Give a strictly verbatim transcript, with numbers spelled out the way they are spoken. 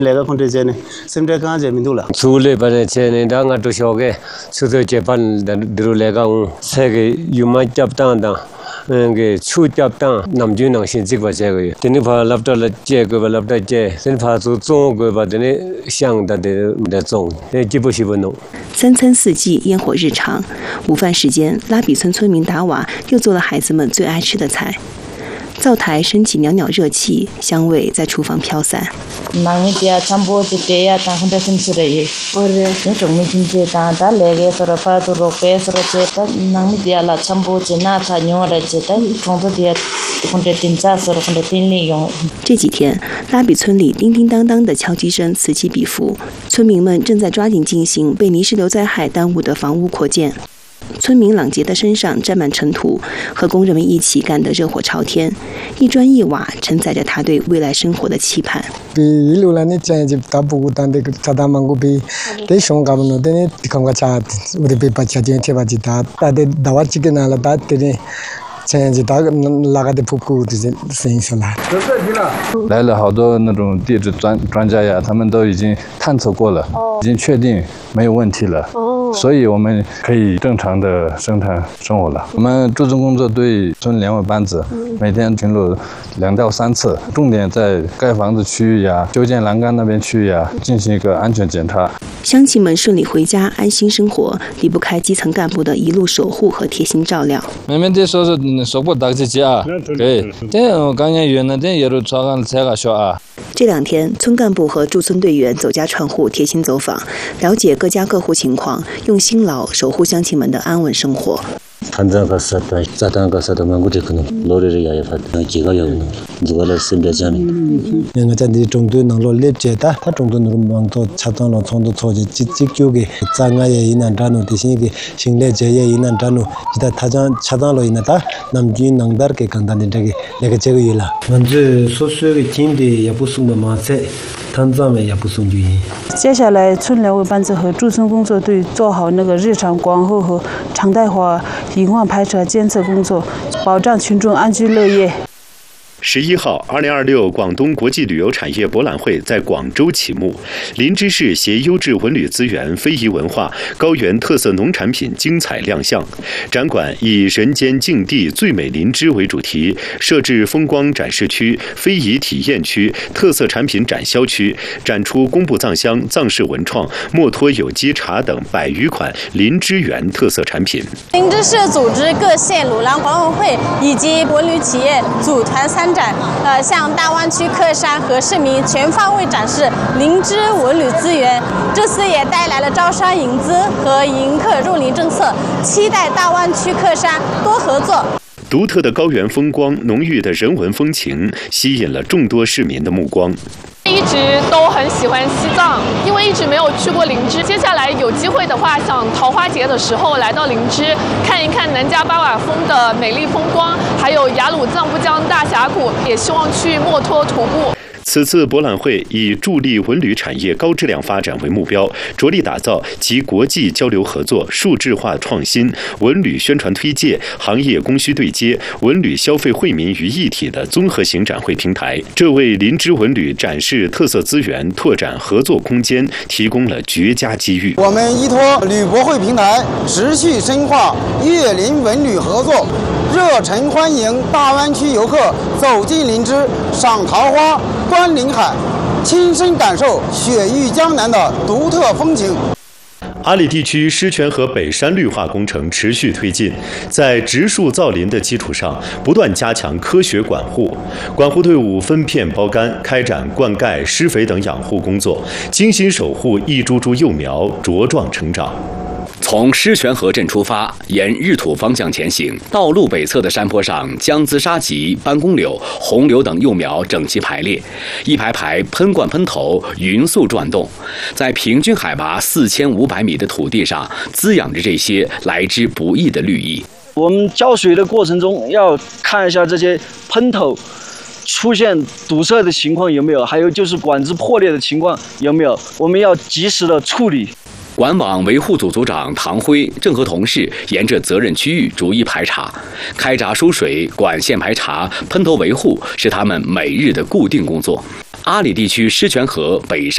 来个空地这呢，现在刚才没多了。 除了把那这呢，当个都小个，出头这班的都来个，这个有么接当当。嗯，个出接当，南军能先这个这个，等你怕拉到了这个吧，拉到这，等怕做中个吧，等你想的的的中，那基本是不弄。 三餐四季，烟火日常。午饭时间，拉比村村民达瓦又做了孩子们最爱吃的菜。灶台升起袅袅热气，香味在厨房飘散。这几天，拉比村里叮叮当当的敲击声此起彼伏，村民们正在抓紧进行被泥石流灾害耽误的房屋扩建。村民朗杰的身上沾满尘土，和工人们一起干得热火朝天，一砖一瓦承载着他对未来生活的期盼。 一路来呢，这就大部分的查达曼古比，对熊干部呢，对呢，看个查，我的被把查进去把其他，但是大瓦几个那了，但对呢。现在大个那个的铺铺就是生意上来。 来了好多那种地质专专家呀，他们都已经探测过了，已经确定没有问题了，所以我们可以正常的生产生活了。我们驻村工作队村两位班子，每天巡逻两到三次，重点在盖房子区域呀、修建栏杆那边区域呀进行一个安全检查。 乡亲们顺利回家安心生活，离不开基层干部的一路守护和贴心照料。 每每得说是说不打起去啊，对，这我刚才原来这也都朝干才个说啊。 这两天，村干部和驻村队员走家串户，贴心走访，了解各家各户情况，用辛劳守护乡亲们的安稳生活。 탄장 가서 자단 가서 망고지 그는 로리를 야야 받는 기가 야는 누가를 심대잖아. 내가 잔디 정도能로 렙제다. 다 정도는 망도 차단로 정도 초지 직직교게 장아에 있는 단어 대신에 신뢰제에 있는 단어 기타 타장 차단로 있나다. 남진 능다르게 강단인데게 내가 제가 일라. 먼저 소수의 팀대也不送的马赛接下来，村两位班子和驻村工作队做好那个日常观后和常态化隐患排查监测工作，保障群众安居乐业。 十一号，二零二六广东国际旅游产业博览会在广州启幕。林芝市携优质文旅资源、非遗文化、高原特色农产品精彩亮相。展馆以“人间净地最美林芝”为主题，设置风光展示区、非遗体验区、特色产品展销区，展出工部藏香、藏式文创、墨脱有机茶等百余款林芝园特色产品。 林芝市组织各县鲁朗管委会以及文旅企业组团参展，呃，向大湾区客商和市民全方位展示林芝文旅资源。这次也带来了招商引资和迎客入林政策，期待大湾区客商多合作。 独特的高原风光、浓郁的人文风情，吸引了众多市民的目光。 一直都很喜欢西藏，因为一直没有去过林芝。接下来有机会的话，想桃花节的时候来到林芝，看一看南迦巴瓦峰的美丽风光，还有雅鲁藏布江大峡谷，也希望去墨脱徒步。 此次博览会以助力文旅产业高质量发展为目标，着力打造集国际交流合作、数字化创新、文旅宣传推介、行业供需对接、文旅消费惠民于一体的综合型展会平台，这为林芝文旅展示特色资源、拓展合作空间提供了绝佳机遇。 我们依托旅博会平台，持续深化粤林文旅合作，热诚欢迎大湾区游客走进林芝，赏桃花、观林海，亲身感受雪域江南的独特风情。 阿里地区狮泉河北山绿化工程持续推进，在植树造林的基础上，不断加强科学管护。管护队伍分片包干，开展灌溉、施肥等养护工作，精心守护一株株幼苗茁壮成长。 从狮泉河镇出发，沿日土方向前行，道路北侧的山坡上，姜资沙棘、斑公柳、红柳等幼苗整齐排列，一排排喷灌喷头匀速转动，在平均海拔四千五百米的土地上，滋养着这些来之不易的绿意。 我们浇水的过程中，要看一下这些喷头出现堵塞的情况有没有，还有就是管子破裂的情况有没有，我们要及时的处理。 管网维护组组长唐辉正和同事沿着责任区域逐一排查，开闸输水、管线排查、喷头维护是他们每日的固定工作。阿里地区狮泉河北山